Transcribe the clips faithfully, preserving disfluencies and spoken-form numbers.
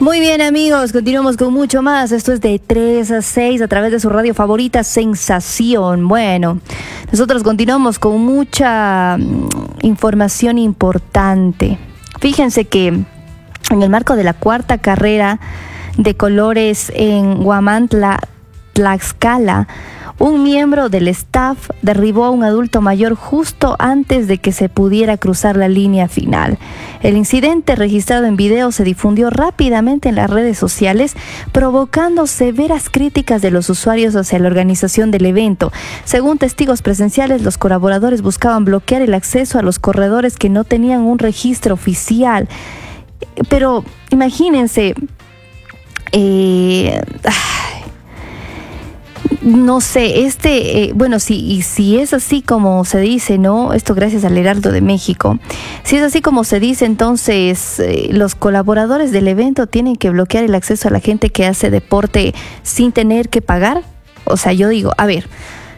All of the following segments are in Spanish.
Muy bien, amigos, continuamos con mucho más. Esto es de tres a seis a través de su radio favorita, Sensación. Bueno, nosotros continuamos con mucha mm, información importante. Fíjense que en el marco de la cuarta carrera de colores en Huamantla, Tlaxcala, un miembro del staff derribó a un adulto mayor justo antes de que se pudiera cruzar la línea final. El incidente, registrado en video, se difundió rápidamente en las redes sociales, provocando severas críticas de los usuarios hacia la organización del evento. Según testigos presenciales, los colaboradores buscaban bloquear el acceso a los corredores que no tenían un registro oficial. Pero imagínense, eh, no sé, este, eh, bueno, si, y si es así como se dice, ¿no? Esto gracias al Heraldo de México. Si es así como se dice, entonces eh, los colaboradores del evento tienen que bloquear el acceso a la gente que hace deporte sin tener que pagar. O sea, yo digo, a ver,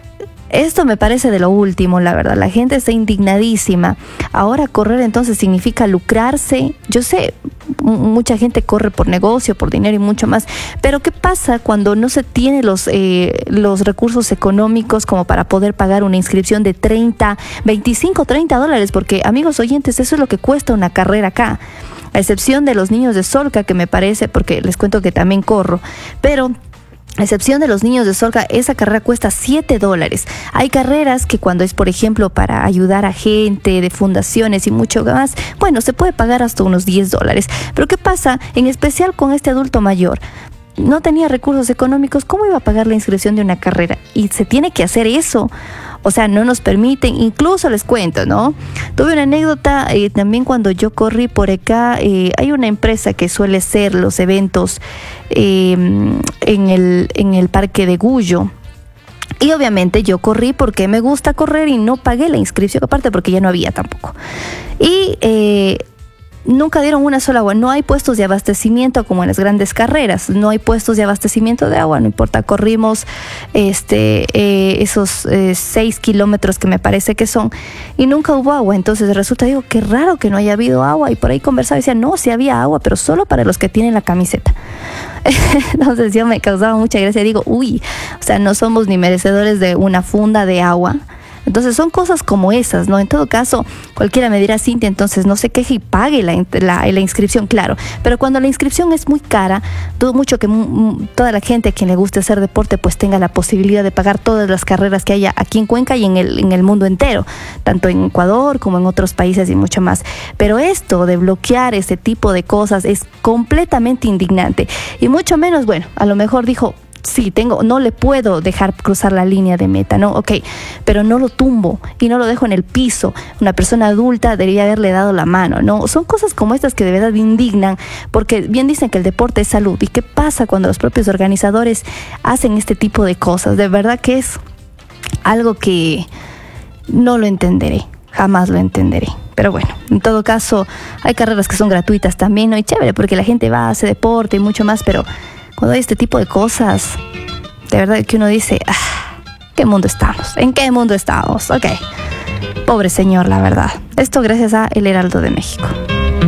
esto me parece de lo último, la verdad. La gente está indignadísima. Ahora correr entonces significa lucrarse. Yo sé, mucha gente corre por negocio, por dinero y mucho más. Pero ¿qué pasa cuando no se tiene los, eh, los recursos económicos como para poder pagar una inscripción de treinta, veinticinco, treinta dólares? Porque, amigos oyentes, eso es lo que cuesta una carrera acá. A excepción de los niños de Solca, que me parece, porque les cuento que también corro. Pero a excepción de los niños de Solca, esa carrera cuesta siete dólares. Hay carreras que cuando es, por ejemplo, para ayudar a gente de fundaciones y mucho más, bueno, se puede pagar hasta unos diez dólares. Pero ¿qué pasa? En especial con este adulto mayor. No tenía recursos económicos, ¿cómo iba a pagar la inscripción de una carrera? Y se tiene que hacer eso. O sea, no nos permiten, incluso les cuento, ¿no? Tuve una anécdota eh, también cuando yo corrí por acá. Eh, hay una empresa que suele hacer los eventos eh, en el, en el Parque de Gullo. Y obviamente yo corrí porque me gusta correr y no pagué la inscripción, aparte porque ya no había tampoco. Y eh, nunca dieron una sola agua. No hay puestos de abastecimiento como en las grandes carreras. No hay puestos de abastecimiento de agua. No importa, corrimos este, eh, esos eh, seis kilómetros que me parece que son y nunca hubo agua. Entonces resulta, digo, qué raro que no haya habido agua. Y por ahí conversaba y decía, no, sí había agua, pero solo para los que tienen la camiseta. Entonces yo me causaba mucha gracia. Digo, uy, o sea, no somos ni merecedores de una funda de agua. Entonces son cosas como esas, ¿no? En todo caso, cualquiera me dirá, Cintia, entonces no se queje y pague la, la, la inscripción, claro. Pero cuando la inscripción es muy cara, dudo mucho que m- toda la gente a quien le guste hacer deporte pues tenga la posibilidad de pagar todas las carreras que haya aquí en Cuenca y en el, en el mundo entero, tanto en Ecuador como en otros países y mucho más. Pero esto de bloquear este tipo de cosas es completamente indignante. Y mucho menos, bueno, a lo mejor dijo, sí, tengo, no le puedo dejar cruzar la línea de meta, ¿no? Ok, pero no lo tumbo y no lo dejo en el piso. Una persona adulta debería haberle dado la mano, ¿no? Son cosas como estas que de verdad indignan, porque bien dicen que el deporte es salud. ¿Y qué pasa cuando los propios organizadores hacen este tipo de cosas? De verdad que es algo que no lo entenderé, jamás lo entenderé. Pero bueno, en todo caso, hay carreras que son gratuitas también, ¿no? Y chévere, porque la gente va, hace deporte y mucho más, pero cuando hay este tipo de cosas, de verdad que uno dice, ah, ¿qué mundo estamos? ¿En qué mundo estamos? Ok, pobre señor, la verdad. Esto gracias a El Heraldo de México.